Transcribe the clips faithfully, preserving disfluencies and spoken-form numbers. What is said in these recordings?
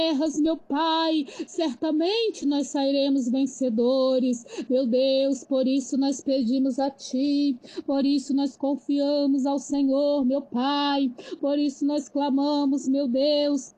guerras, meu Pai, certamente nós sairemos vencedores, meu Deus. Por isso nós pedimos a Ti, por isso nós confiamos ao Senhor, meu Pai, por isso nós clamamos, meu Deus.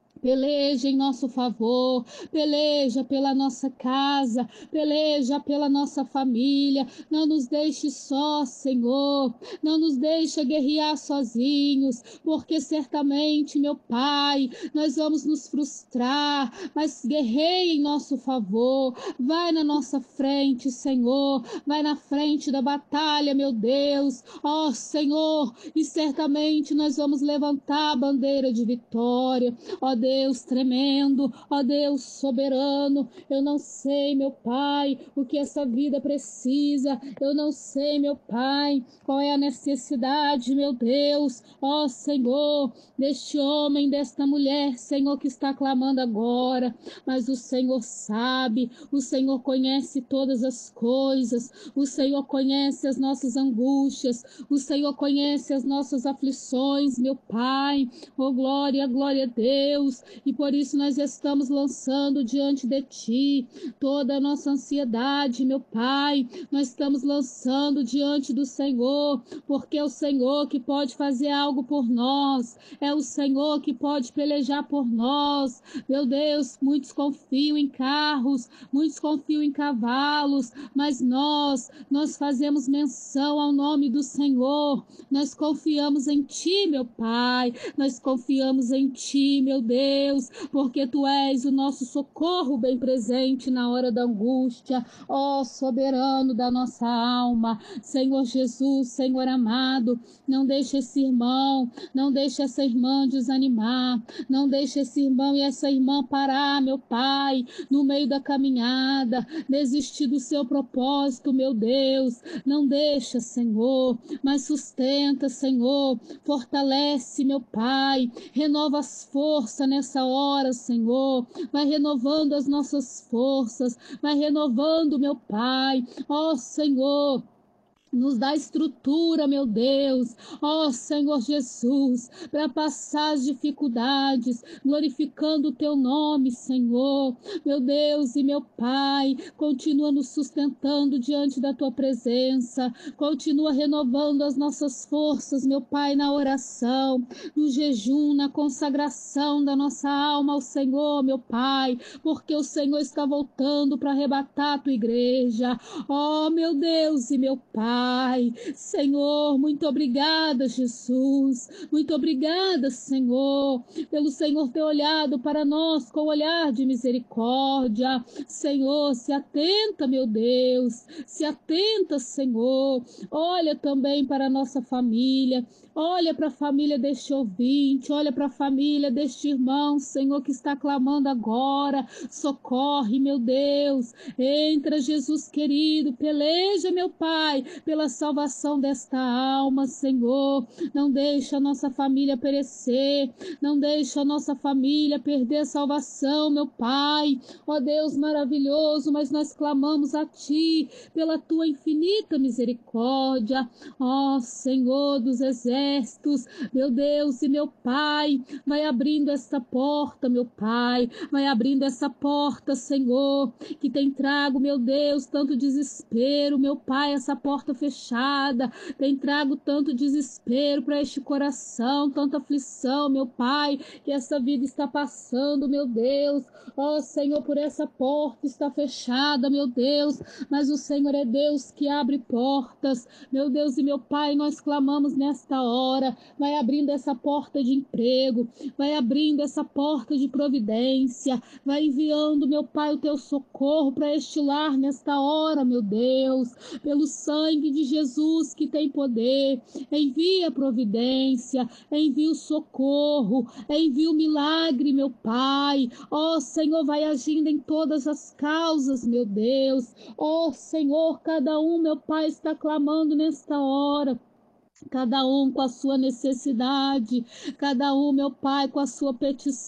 Peleja em nosso favor, peleja pela nossa casa, peleja pela nossa família, não nos deixe só, Senhor, não nos deixe guerrear sozinhos, porque certamente, meu Pai, nós vamos nos frustrar, mas guerreie em nosso favor, vai na nossa frente, Senhor, vai na frente da batalha, meu Deus, ó Senhor, e certamente nós vamos levantar a bandeira de vitória, ó Deus, Deus tremendo, ó Deus soberano, eu não sei, meu Pai, o que essa vida precisa, eu não sei, meu Pai, qual é a necessidade, meu Deus, ó Senhor, deste homem, desta mulher, Senhor, que está clamando agora, mas o Senhor sabe, o Senhor conhece todas as coisas, o Senhor conhece as nossas angústias, o Senhor conhece as nossas aflições, meu Pai, oh glória, glória a Deus. E por isso nós estamos lançando diante de Ti toda a nossa ansiedade, meu Pai, nós estamos lançando diante do Senhor, porque é o Senhor que pode fazer algo por nós, é o Senhor que pode pelejar por nós, meu Deus. Muitos confiam em carros, muitos confiam em cavalos, mas nós, nós fazemos menção ao nome do Senhor, nós confiamos em Ti, meu Pai, nós confiamos em Ti, meu Deus, Deus, porque Tu és o nosso socorro bem presente na hora da angústia, ó soberano da nossa alma, Senhor Jesus, Senhor amado, não deixe esse irmão, não deixe essa irmã desanimar, não deixe esse irmão e essa irmã parar, meu Pai, no meio da caminhada, desistir do seu propósito, meu Deus, não deixa, Senhor, mas sustenta, Senhor, fortalece, meu Pai, renova as forças nessa hora, Senhor, vai renovando as nossas forças, vai renovando, meu Pai, ó Senhor, nos dá estrutura, meu Deus, ó Senhor Jesus, para passar as dificuldades, glorificando o Teu nome, Senhor, meu Deus e meu Pai, continua nos sustentando diante da Tua presença, continua renovando as nossas forças, meu Pai, na oração, no jejum, na consagração da nossa alma ao Senhor, meu Pai, porque o Senhor está voltando para arrebatar a Tua igreja, ó meu Deus e meu Pai, Pai, Senhor, muito obrigada, Jesus, muito obrigada, Senhor, pelo Senhor ter olhado para nós com olhar de misericórdia, Senhor, se atenta, meu Deus, se atenta, Senhor, olha também para a nossa família, olha para a família deste ouvinte, olha para a família deste irmão, Senhor, que está clamando agora, socorre, meu Deus, entra, Jesus querido, peleja, meu Pai, pela salvação desta alma, Senhor, não deixa a nossa família perecer, não deixa a nossa família perder a salvação, meu Pai, ó Deus maravilhoso, mas nós clamamos a Ti, pela Tua infinita misericórdia, ó Senhor dos exércitos, meu Deus e meu Pai, vai abrindo esta porta, meu Pai, vai abrindo essa porta, Senhor, que tem trago, meu Deus, tanto desespero, meu Pai, essa porta fechada, tem trago tanto desespero para este coração, tanta aflição, meu Pai, que essa vida está passando, meu Deus, ó Senhor, por essa porta está fechada, meu Deus, mas o Senhor é Deus que abre portas, meu Deus e meu Pai, nós clamamos nesta hora, vai abrindo essa porta de emprego, vai abrindo essa porta de providência, vai enviando, meu Pai, o Teu socorro para este lar nesta hora, meu Deus, pelo sangue de Jesus que tem poder, envia providência, envia o socorro, envia o milagre, meu Pai, ó Senhor, vai agindo em todas as causas, meu Deus, ó Senhor, cada um, meu Pai, está clamando nesta hora, cada um com a sua necessidade, cada um, meu Pai, com a sua petição,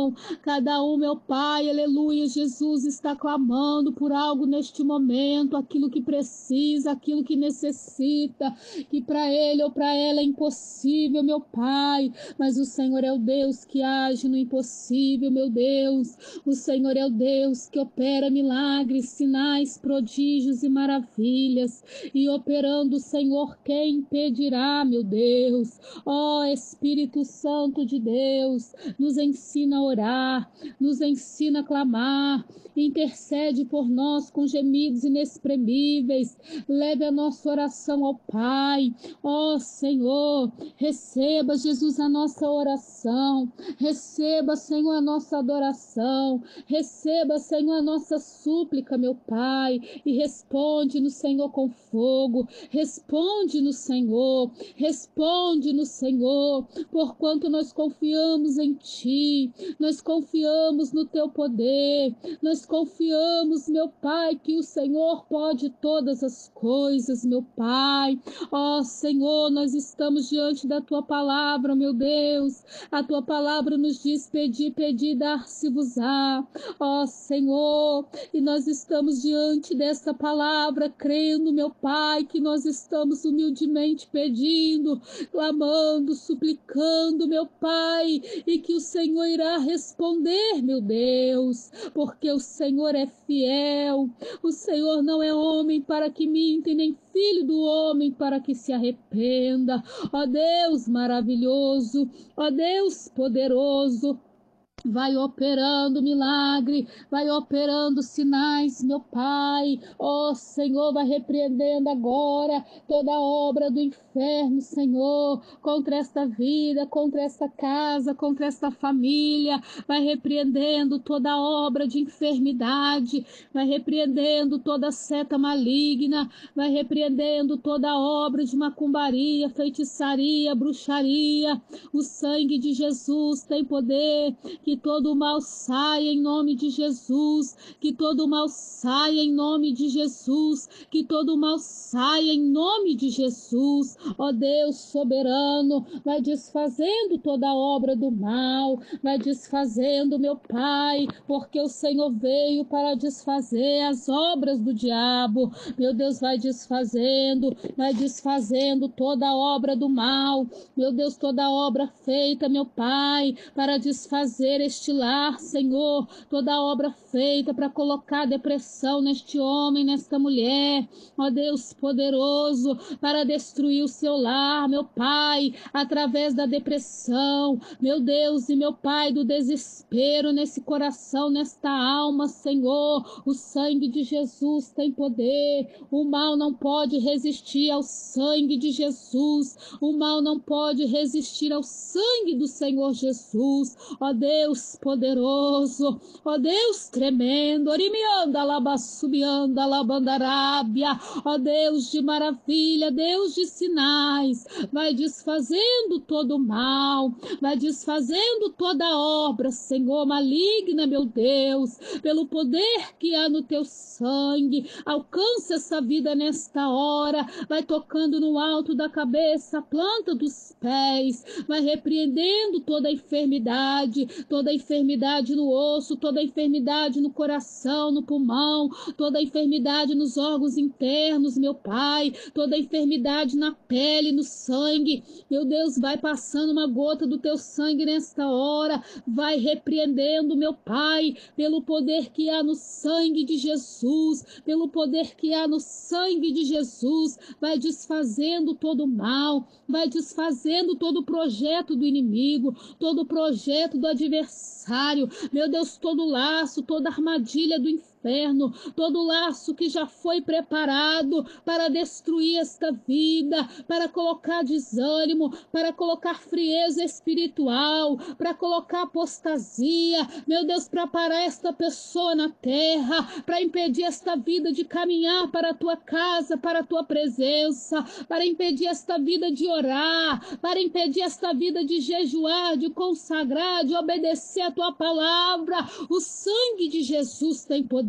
coração. Cada um, meu Pai, aleluia, Jesus, está clamando por algo neste momento, aquilo que precisa, aquilo que necessita, que para ele ou para ela é impossível, meu Pai, mas o Senhor é o Deus que age no impossível, meu Deus. O Senhor é o Deus que opera milagres, sinais, prodígios e maravilhas, e operando o Senhor, quem impedirá, meu Deus? Ó oh, Espírito Santo de Deus, nos ensina a orar, nos ensina a clamar, intercede por nós com gemidos inexprimíveis, leve a nossa oração ao Pai. Ó oh, Senhor, receba, Jesus, a nossa oração, receba, Senhor, a nossa adoração, receba, Senhor, a nossa súplica, meu Pai, e responde no Senhor com fogo, responde no Senhor, responde no Senhor, porquanto nós confiamos em Ti, nós confiamos no Teu poder, nós confiamos, meu Pai, que o Senhor pode todas as coisas, meu Pai. Ó Senhor, nós estamos diante da Tua palavra, meu Deus, a Tua palavra nos diz: pedir, pedir, dar-se-vos-á. Ó Senhor, e nós estamos diante desta palavra, crendo, meu Pai, que nós estamos humildemente pedindo, clamando, suplicando, meu Pai, e que o Senhor irá responder, meu Deus, porque o Senhor é fiel, o Senhor não é homem para que minta, e nem filho do homem para que se arrependa. Ó Deus maravilhoso, ó Deus poderoso, vai operando milagre, vai operando sinais, meu Pai. Ó Senhor, vai repreendendo agora toda obra do inferno, Senhor, contra esta vida, contra esta casa, contra esta família. Vai repreendendo toda obra de enfermidade, vai repreendendo toda seta maligna, vai repreendendo toda obra de macumbaria, feitiçaria, bruxaria. O sangue de Jesus tem poder. Que todo mal saia em nome de Jesus, que todo mal saia em nome de Jesus, que todo mal saia em nome de Jesus. Ó Deus soberano, vai desfazendo toda obra do mal, vai desfazendo, meu Pai, porque o Senhor veio para desfazer as obras do diabo. Meu Deus, vai desfazendo, vai desfazendo toda obra do mal, meu Deus, toda obra feita, meu Pai, para desfazer este lar, Senhor, toda obra feita para colocar depressão neste homem, nesta mulher, ó Deus poderoso, para destruir o seu lar, meu Pai, através da depressão, meu Deus e meu Pai, do desespero nesse coração, nesta alma, Senhor. O sangue de Jesus tem poder, o mal não pode resistir ao sangue de Jesus, o mal não pode resistir ao sangue do Senhor Jesus. Ó Deus poderoso, ó Deus tremendo, orimianda, labassubianda, labandarábia, ó Deus de maravilha, Deus de sinais, vai desfazendo todo o mal, vai desfazendo toda obra, Senhor, maligna, meu Deus, pelo poder que há no teu sangue. Alcança essa vida nesta hora, vai tocando no alto da cabeça, a planta dos pés, vai repreendendo toda a enfermidade, toda a enfermidade no osso, toda a enfermidade no coração, no pulmão, toda a enfermidade nos órgãos internos, meu Pai, toda a enfermidade na pele, no sangue. Meu Deus, vai passando uma gota do teu sangue nesta hora, vai repreendendo, meu Pai, pelo poder que há no sangue de Jesus, pelo poder que há no sangue de Jesus, vai desfazendo todo o mal, vai desfazendo todo o projeto do inimigo, todo o projeto do adversário, meu Deus, todo laço, toda armadilha do inferno, inferno, todo laço que já foi preparado para destruir esta vida, para colocar desânimo, para colocar frieza espiritual, para colocar apostasia, meu Deus, para parar esta pessoa na terra, para impedir esta vida de caminhar para a tua casa, para a tua presença, para impedir esta vida de orar, para impedir esta vida de jejuar, de consagrar, de obedecer a tua palavra. O sangue de Jesus tem poder.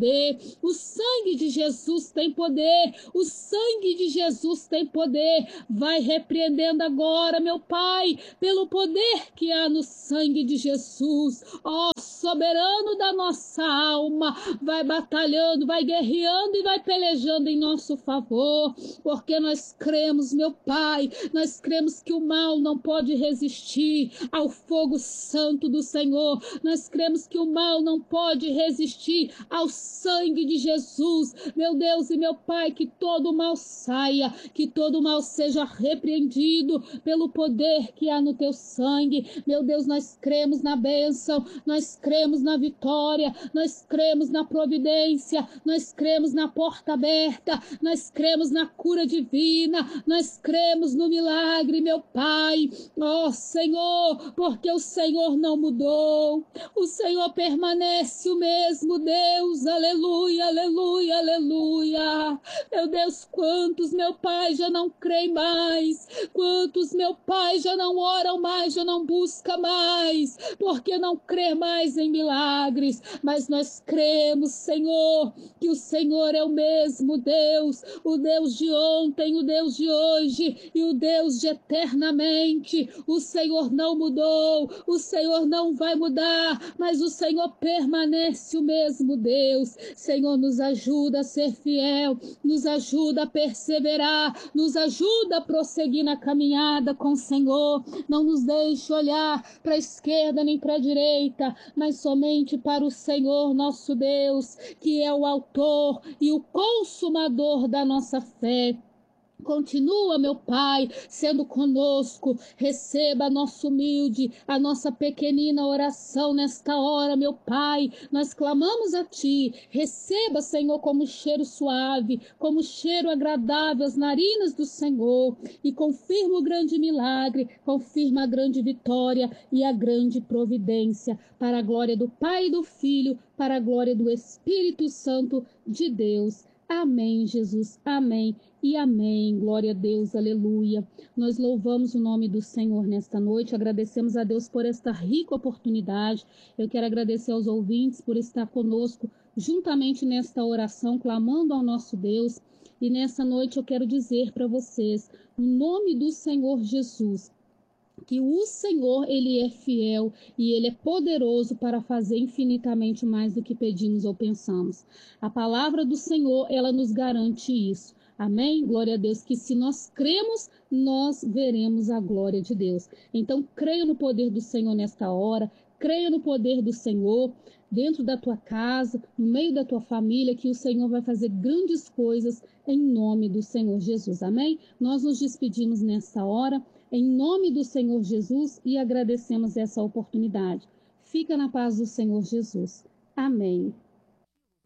poder, o sangue de Jesus tem poder, o sangue de Jesus tem poder. Vai repreendendo agora, meu Pai, pelo poder que há no sangue de Jesus. Ó, soberano da nossa alma, vai batalhando, vai guerreando e vai pelejando em nosso favor, porque nós cremos, meu Pai, nós cremos que o mal não pode resistir ao fogo santo do Senhor, nós cremos que o mal não pode resistir ao sangue de Jesus, meu Deus e meu Pai, que todo mal saia, que todo mal seja repreendido pelo poder que há no teu sangue, meu Deus, nós cremos na bênção, nós cremos na vitória, nós cremos na providência, nós cremos na porta aberta, nós cremos na cura divina, nós cremos no milagre, meu Pai, ó Senhor, porque o Senhor não mudou, o Senhor permanece o mesmo Deus, aleluia, aleluia, aleluia, meu Deus, quantos, meu Pai, já não creem mais, quantos, meu Pai, já não oram mais, já não buscam mais, porque não crê mais em milagres, mas nós cremos, Senhor, que o Senhor é o mesmo Deus, o Deus de ontem, o Deus de hoje e o Deus de eternamente. O Senhor não mudou, o Senhor não vai mudar, mas o Senhor permanece o mesmo Deus. Senhor, nos ajuda a ser fiel, nos ajuda a perseverar, nos ajuda a prosseguir na caminhada com o Senhor. Não nos deixe olhar para a esquerda nem para a direita, mas somente para o Senhor nosso Deus, que é o autor e o consumador da nossa fé. Continua, meu Pai, sendo conosco, receba a nossa humilde, a nossa pequenina oração nesta hora, meu Pai, nós clamamos a Ti, receba, Senhor, como cheiro suave, como cheiro agradável às narinas do Senhor, e confirma o grande milagre, confirma a grande vitória e a grande providência, para a glória do Pai e do Filho, para a glória do Espírito Santo de Deus. Amém, Jesus, amém e amém, glória a Deus, aleluia. Nós louvamos o nome do Senhor nesta noite, agradecemos a Deus por esta rica oportunidade. Eu quero agradecer aos ouvintes por estar conosco juntamente nesta oração, clamando ao nosso Deus. E nessa noite eu quero dizer para vocês, no nome do Senhor Jesus, que o Senhor, Ele é fiel e Ele é poderoso para fazer infinitamente mais do que pedimos ou pensamos. A palavra do Senhor, ela nos garante isso. Amém? Glória a Deus, que se nós cremos, nós veremos a glória de Deus. Então, creia no poder do Senhor nesta hora, creia no poder do Senhor dentro da tua casa, no meio da tua família, que o Senhor vai fazer grandes coisas em nome do Senhor Jesus. Amém? Nós nos despedimos nessa hora, em nome do Senhor Jesus, e agradecemos essa oportunidade. Fica na paz do Senhor Jesus. Amém.